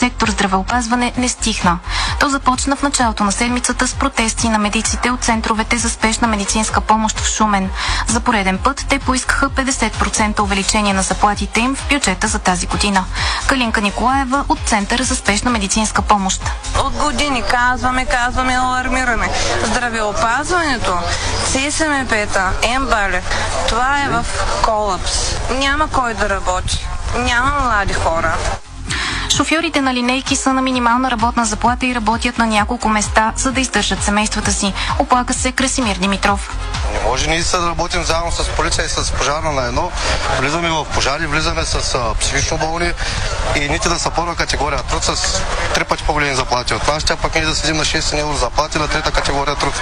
сектор здравеопазване не стихна. То започна в началото на седмицата с протести на медиците от центровете за спешна медицинска помощ в Шумен. За пореден път те поискаха 50% увеличение на заплатите им в бюджета за тази година. Калинка Николаева от Център за спешна медицинска помощ. От години казваме, алармираме. Здравеопазването, ЦСМП-та, МБАЛ, това е в колапс. Няма кой да работи. Няма млади хора. Шофьорите на линейки са на минимална работна заплата и работят на няколко места, за да издържат семействата си. Оплака се Красимир Димитров. Не може ние да работим заедно с полиция и с пожарна на едно. Влизаме в пожари, влизаме с психично болни и ните да са първа категория труд с 3 пъти по-големи заплати. От това ще пък ние да седим на 6 евро заплати на 3-та категория труд.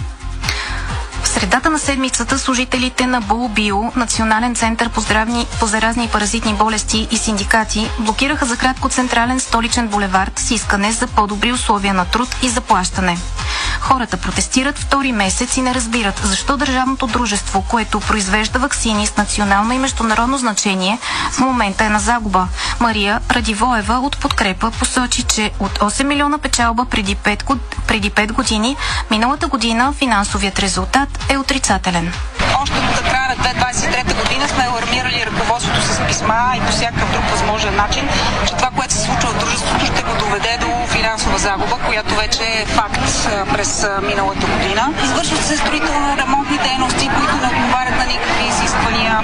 В средата на седмицата служителите на БУЛ-БИО, Национален център по заразни и паразитни болести и синдикати блокираха за кратко централен столичен булевард с искане за по-добри условия на труд и заплащане. Хората протестират втори месец и не разбират защо държавното дружество, което произвежда ваксини с национално и международно значение, в момента е на загуба. Мария Радивоева от Подкрепа посочи, че от 8 милиона печалба преди 5 години, миналата година финансовият резултат е отрицателен. Още от края на 2023 година сме алармирали ръководството с писма и по всякакъв друг възможен начин, че това, което се случва в дружеството, ще го доведе до финансова загуба, която вече е факт през миналата година. Извършват се строително-ремонтни дейности, които не отговарят на никакви изисквания.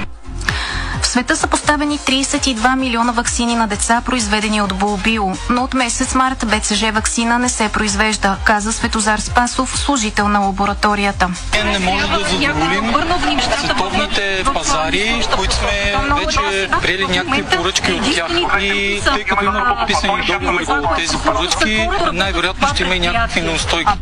В света са поставени 32 милиона ваксини на деца, произведени от БУЛ-БИО, но от месец март БЦЖ ваксина не се произвежда, каза Светозар Спасов, служител на лабораторията. Не може да задоволим световните пазари, които сме вече приели някакви поръчки от тях. И тъй като има подписани договори от тези поръчки, най-вероятно ще има и някакви неустойки.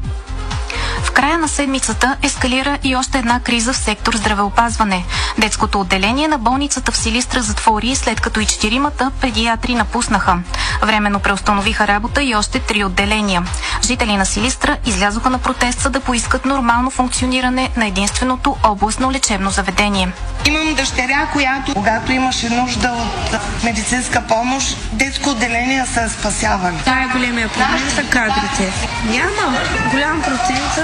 В края на седмицата ескалира и още една криза в сектор здравеопазване. Детското отделение на болницата в Силистра затвори, след като и 4 педиатри напуснаха. Временно преустановиха работа и още 3 отделения. Жители на Силистра излязоха на протест, за да поискат нормално функциониране на единственото областно лечебно заведение. Имам дъщеря, която, когато имаше нужда от медицинска помощ, детско отделение са спасявали. Най-големия проблем са кадрите. Няма голям процент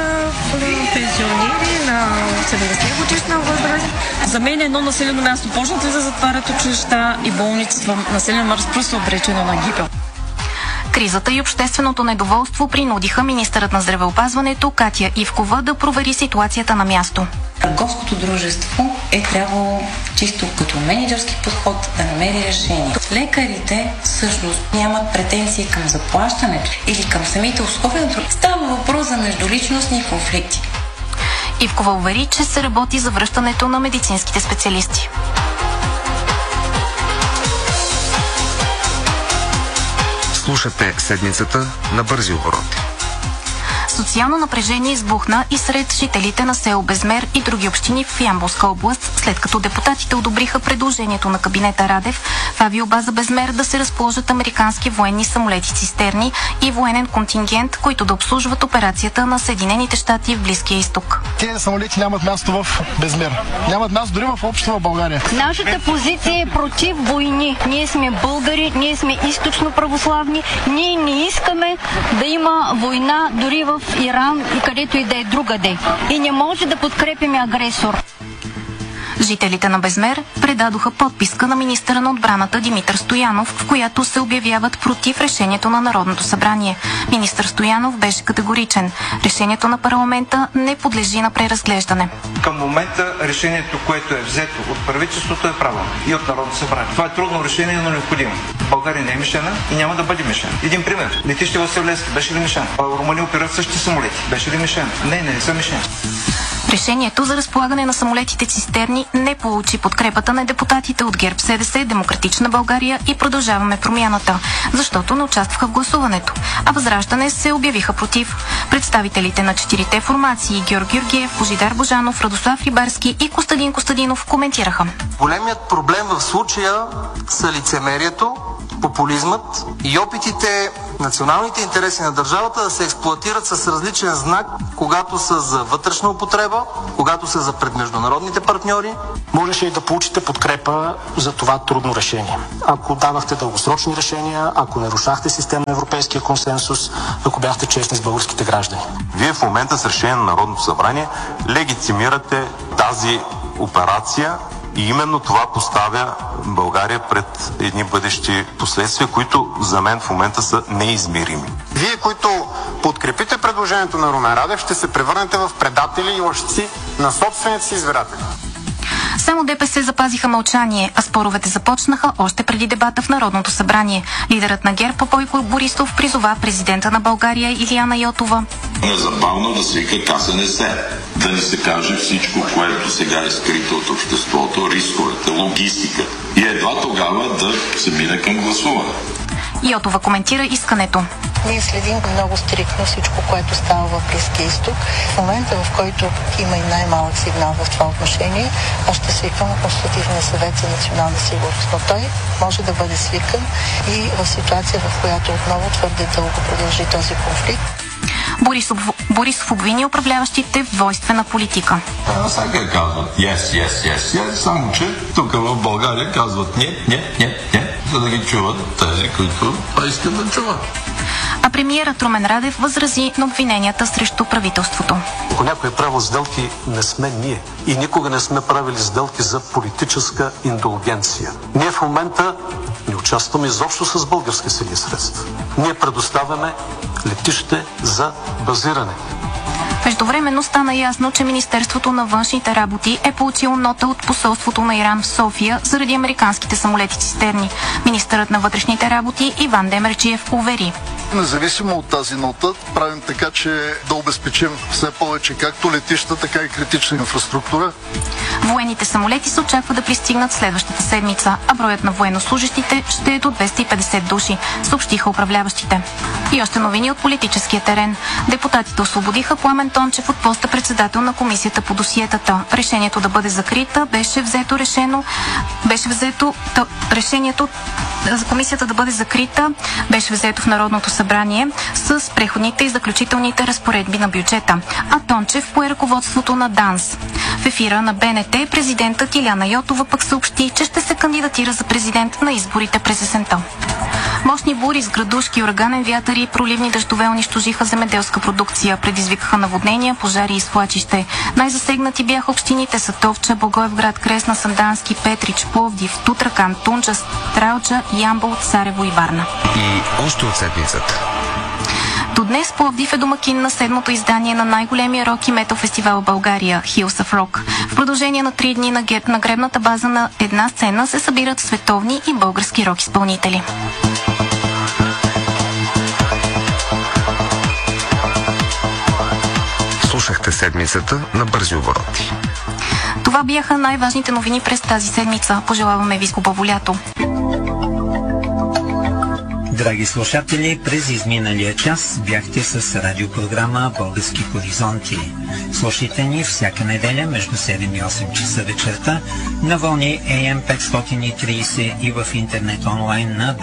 пенсионери на 70 годишна възраст. За мен едно населено място почнат ли да затварят училища и болници, това населено място просто обречено на гибел. Кризата и общественото недоволство принудиха министърът на здравеопазването Катя Ивкова да провери ситуацията на място. Търговското дружество е трябвало чисто като менеджерски подход да намери решение. Лекарите всъщност нямат претенции към заплащането или към самите условия. Става въпрос за междуличностни конфликти. Ивкова увери, че се работи за връщането на медицинските специалисти. Слушате седмицата на бързи обороти. Социално напрежение избухна и сред жителите на село Безмер и други общини в Ямболска област, след като депутатите одобриха предложението на кабинета Радев в авиобаза Безмер да се разположат американски военни самолети-цистерни и военен контингент, които да обслужват операцията на Съединените щати в Близкия изток. Тези самолети нямат място в Безмер. Нямат място дори в общество в България. Нашата позиция е против войни. Ние сме българи, ние сме източно православни. Ние не искаме да има война дори в Иран и където и да е другаде. И не може да подкрепяме агресор. Жителите на Безмер предадоха подписка на министъра на отбраната Димитър Стоянов, в която се обявяват против решението на Народното събрание. Министър Стоянов беше категоричен. Решението на парламента не подлежи на преразглеждане. Към момента решението, което е взето от правителството, е правилно и от Народното събрание. Това е трудно решение, но необходимо. България не е мишена и няма да бъде мишена. Един пример. Летище Васил Левски беше ли мишен? Румъния оперират същите самолети. Беше ли мишен? Не са мишени. Решението за разполагане на самолетите цистерни не получи подкрепата на депутатите от ГЕРБ, СДС, Демократична България и Продължаваме промяната, защото не участваха в гласуването, а Възраждане се обявиха против. Представителите на 4-те формации Георги Георгиев, Божидар Божанов, Радослав Рибарски и Костадин Костадинов коментираха. Големият проблем в случая са лицемерието популизмът и опитите националните интереси на държавата да се експлоатират с различен знак, когато са за вътрешна употреба, когато са за пред международните партньори. Можеше и да получите подкрепа за това трудно решение. Ако давахте дългосрочни решения, ако не рушахте система на европейския консенсус, ако бяхте честни с българските граждани. Вие в момента с решение на Народното събрание легитимирате тази операция и именно това поставя България пред едни бъдещи последствия, които за мен в момента са неизмерими. Вие, които подкрепите предложението на Румен Радев, ще се превърнете в предатели и лъжци на собствените си избиратели. Само ДПС запазиха мълчание, а споровете започнаха още преди дебата в Народното събрание. Лидерът на ГЕРБ Бойко Борисов призова президента на България Илияна Йотова незабавно да свика КСНС, да ни се каже всичко, което сега е скрито от обществото, рисковете, логистика и едва тогава да се мине към гласуване. Йотова коментира искането. Ние следим много стриктно всичко, което става в Близкия изток. В момента, в който има и най-малък сигнал в това отношение, аз ще свикам Консултативния съвет за национална сигурност. Но той може да бъде свикан и в ситуация, в която отново твърде дълго продължи този конфликт. Борисов обвини управляващите в двойствена политика. Всяка казват yes, само че тук в България казват не, за да ги чуват тези, които искат да чуват. А премиерът Румен Радев възрази на обвиненията срещу правителството. Ако някой е правил сделки, не сме ние. И никога не сме правили сделки за политическа индулгенция. Ние в момента не участваме изобщо с български сили и средства. Ние предоставяме летище за базиране. Междувременно стана ясно, че Министерството на външните работи е получило нота от посолството на Иран в София заради американските самолети цистерни. Министърът на вътрешните работи Иван Демерджиев увери. Независимо от тази нота, правим така, че да обезпечим все повече както летища, така и критична инфраструктура. Военните самолети се очаква да пристигнат следващата седмица, а броят на военнослужащите ще е до 250 души, съобщиха управляващите. И още новини от политическия терен. Депутатите освободиха Пламен Тончев от поста председател на комисията по досиетата. Решението да бъде закрита решението за комисията да бъде закрита беше взето в Народното събрание с преходните и заключителните разпоредби на бюджета, а Тончев пое ръководството на ДАНС. В ефира на БНТ президентът Илияна Йотова пък съобщи, че ще се кандидатира за президент на изборите през есента. Мощни бури с градушки, ураганен вятър и проливни дъждове унищожиха земеделска продукция, предизвикаха наводнения, пожари и свлачище. Най-засегнати бяха общините Сатовча, Благоевград, Кресна, Сандански, Петрич, Пловдив, Тутракан, Тунджа, Стралджа, Ямбол, Царево и Варна. И още от седмицата. До днес Пловдив е домакин на 7-то издание на най-големия рок и метал фестивал в България – Hills of Rock. В продължение на 3 дни на гребната база на една сцена се събират световни и български рок изпълнители. Слушахте седмицата на Бързи обороти. Това бяха най-важните новини през тази седмица. Пожелаваме ви хубаво лято. Драги слушатели, през изминалия час бяхте с радиопрограма Български хоризонти. Слушайте ни всяка неделя между 7 и 8 часа вечерта на вълни AM 530 и в интернет онлайн на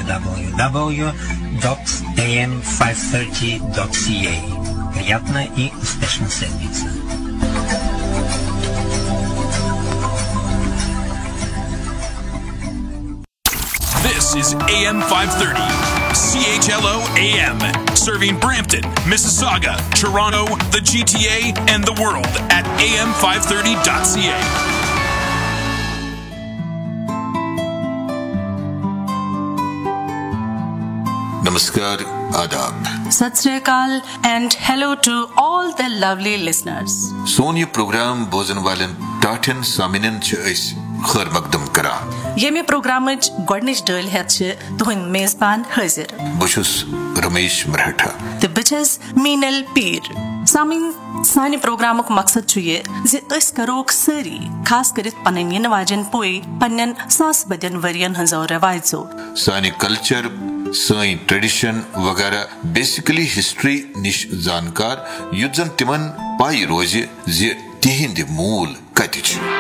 www.am530.ca. Приятна и успешна седмица! This is AM 530, CHLO AM, serving Brampton, Mississauga, Toronto, the GTA, and the world at am530.ca. Namaskar, Adab. Sat Sri Akal and hello to all the lovely listeners. Son ये programme boson वाले टाटन सामिनन च इस खैर मकदम करा. Yemi programaj godnish dal het tuhin mezban hazir. Bushus Ramesh Mrhatha. The bitches Minal Peer. Samin sani programuk maksad chuye ze is karok sari khas karit panin wajan poi pannen sas badan varian hanzo revaizo. Sani culture Sai ट्रेडिशन वगैरह basically history निश जानकार युद्धन तिमन पाई रोज जे तिहिंद मूल कतिच